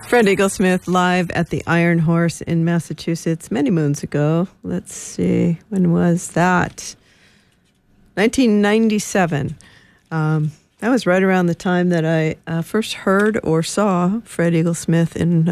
Fred Eaglesmith live at the Iron Horse in Massachusetts many moons ago. Let's see, when was that? 1997. That was right around the time that I first heard or saw Fred Eaglesmith in,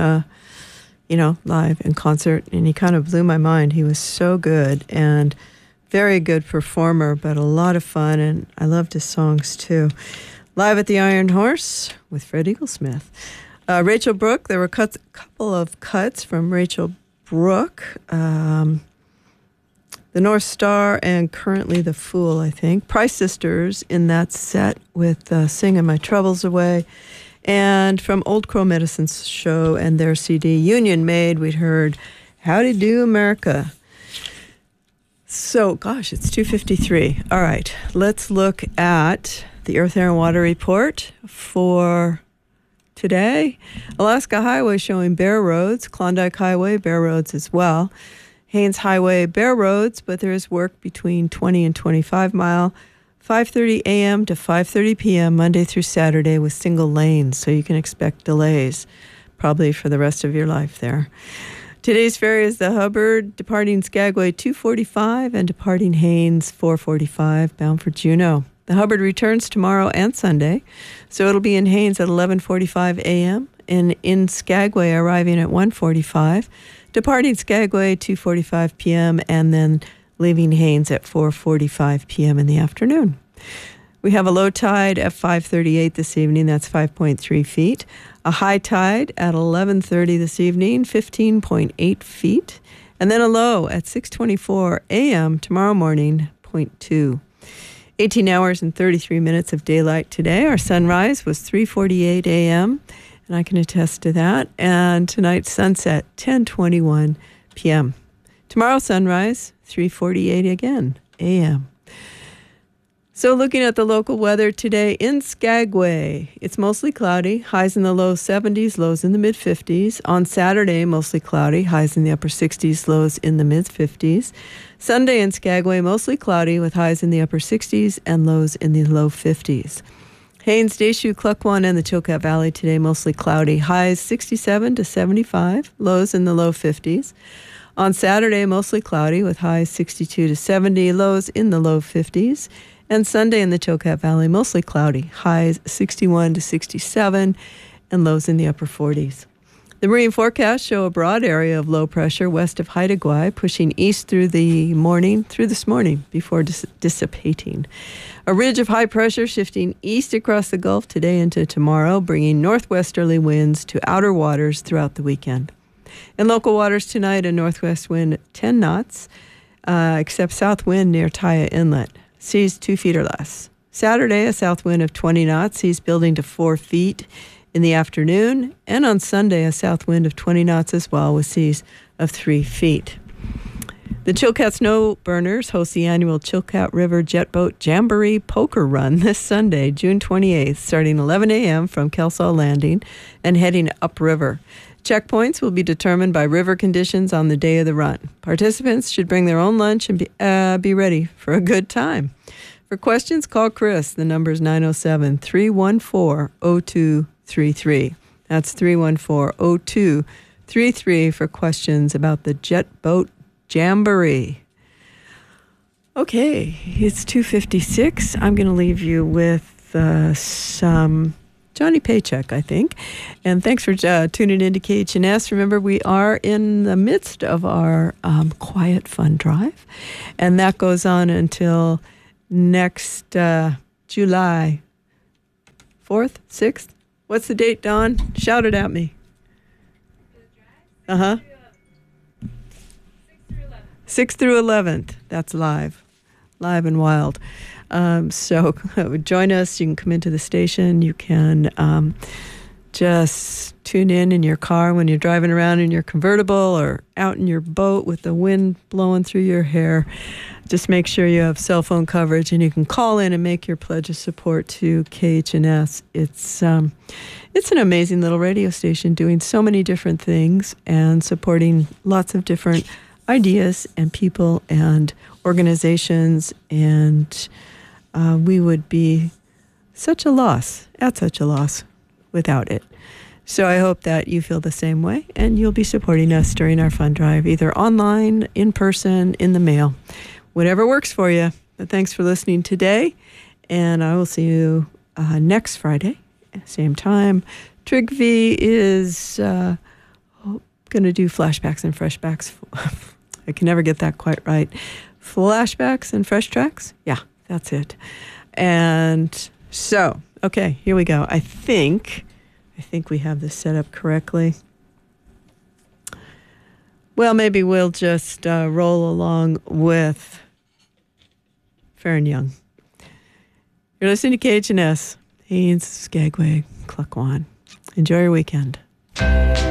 live in concert, and he kind of blew my mind. He was so good and very good performer, but a lot of fun, and I loved his songs too. Live at the Iron Horse with Fred Eaglesmith. Rachel Brooke, there were a couple of cuts from Rachel Brooke. The North Star and Currently the Fool, I think. Price Sisters in that set with Singing My Troubles Away. And from Old Crow Medicine's show and their CD, Union Made, we'd heard Howdy Do America. So, gosh, it's 2:53. All right, let's look at the Earth, Air, and Water report for today. Alaska Highway showing bare roads, Klondike Highway, bare roads as well. Haines Highway, bare roads, but there is work between 20 and 25 mile, 5:30 a.m. to 5:30 p.m. Monday through Saturday with single lanes, so you can expect delays probably for the rest of your life there. Today's ferry is the Hubbard, departing Skagway 2:45 and departing Haines 4:45, bound for Juneau. The Hubbard returns tomorrow and Sunday, so it'll be in Haines at 11:45 a.m. and in Skagway arriving at 1:45, departing Skagway 2:45 p.m. and then leaving Haines at 4:45 p.m. in the afternoon. We have a low tide at 5:38 this evening, that's 5.3 feet. A high tide at 11:30 this evening, 15.8 feet. And then a low at 6:24 a.m. tomorrow morning, 0.2. 18 hours and 33 minutes of daylight today. Our sunrise was 3:48 a.m., and I can attest to that. And tonight's sunset, 10:21 p.m. Tomorrow sunrise, 3:48 again a.m. So looking at the local weather today in Skagway, it's mostly cloudy, highs in the low 70s, lows in the mid-50s. On Saturday, mostly cloudy, highs in the upper 60s, lows in the mid-50s. Sunday in Skagway, mostly cloudy with highs in the upper 60s and lows in the low 50s. Haines, Deschutes, Klukwan, and the Chilkat Valley today, mostly cloudy, highs 67 to 75, lows in the low 50s. On Saturday, mostly cloudy with highs 62 to 70, lows in the low 50s. And Sunday in the Chilkat Valley, mostly cloudy, highs 61 to 67, and lows in the upper 40s. The marine forecasts show a broad area of low pressure west of Haida Gwaii, pushing east through this morning before dissipating. A ridge of high pressure shifting east across the Gulf today into tomorrow, bringing northwesterly winds to outer waters throughout the weekend. In local waters tonight, a northwest wind 10 knots, except south wind near Taya Inlet. Seas 2 feet or less. Saturday, a south wind of 20 knots, seas building to 4 feet in the afternoon. And on Sunday, a south wind of 20 knots as well, with seas of 3 feet. The Chilkat Snow Burners host the annual Chilkat River Jet Boat Jamboree Poker Run this Sunday, June 28th, starting 11 a.m. from Kelsaw Landing and heading upriver. Checkpoints will be determined by river conditions on the day of the run. Participants should bring their own lunch and be ready for a good time. For questions, call Chris. The number is 907-314-0233. That's 314-0233 for questions about the Jet Boat Jamboree. Okay, it's 2:56. I'm going to leave you with some Johnny Paycheck, I think. And thanks for tuning in to KHNS. Remember, we are in the midst of our Quiet Fun Drive, and that goes on until next July 4th, 6th. What's the date, Dawn? Shout it at me. 6th through 11th. That's live and wild. So join us. You can come into the station. You can just tune in your car when you're driving around in your convertible or out in your boat with the wind blowing through your hair. Just make sure you have cell phone coverage, and you can call in and make your pledge of support to KHNS. It's an amazing little radio station doing so many different things and supporting lots of different ideas and people and organizations, and we would be at such a loss without it. So I hope that you feel the same way, and you'll be supporting us during our fund drive, either online, in person, in the mail, whatever works for you. But thanks for listening today, and I will see you next Friday, same time. Trygve is going to do flashbacks and freshbacks. I can never get that quite right. Flashbacks and fresh tracks? Yeah, that's it. And so, okay, here we go. I think we have this set up correctly. Well, maybe we'll just roll along with Farron Young. You're listening to KHNS, Haines, Skagway, Klukwan. Enjoy your weekend.